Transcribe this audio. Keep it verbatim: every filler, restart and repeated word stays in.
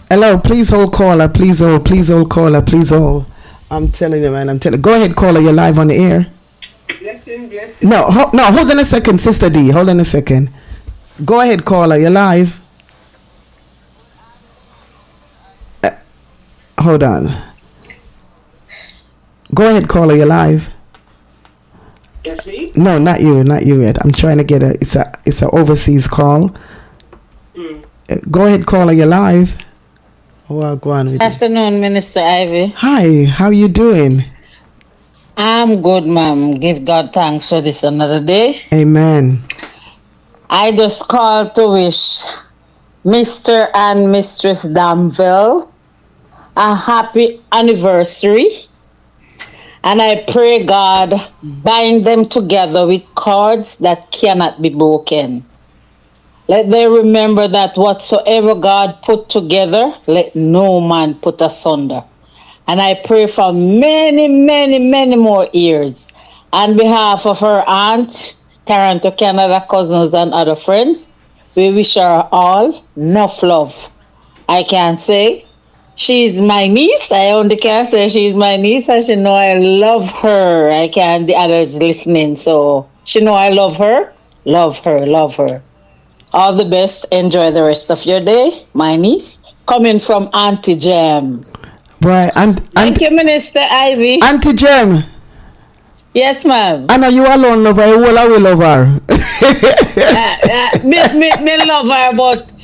Hello, please hold caller. Please hold. Please hold caller. Please hold. I'm telling you, man. I'm telling. Go ahead, caller. You're live on the air. Blessing, blessing. No, ho- no. Hold on a second, Sister D. Hold on a second. Go ahead, caller. You're live. Uh, hold on. Go ahead, caller. You're live. Yes, me? No, not you. Not you yet. I'm trying to get a. It's a. It's a overseas call. Mm. Uh, go ahead, caller. You're live. Oh, I'll go on with it. Afternoon, Minister Ivy. Hi. How you doing? I'm good, ma'am. Give God thanks for this another day. Amen. I just called to wish Mister and Mistress Danville a happy anniversary. And I pray God bind them together with cords that cannot be broken. Let them remember that whatsoever God put together, let no man put asunder. And I pray for many, many, many more years. On behalf of her aunt, Toronto, Canada, cousins, and other friends, we wish her all enough love. I can say she's my niece. I only can say she's my niece, and she know I love her. I can't, the others listening, so she know I love her. Love her, love her. All the best. Enjoy the rest of your day, my niece. Coming from Auntie Jem. Boy, and Thank you, Minister Ivy. Auntie Jem. Yes, ma'am. I know you alone love her. You will, I will love her. uh, uh, me, me, me love her, but